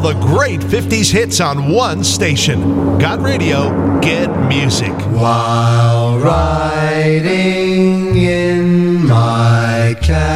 the great 50s hits on one station. Got radio, get music. While riding in my cab,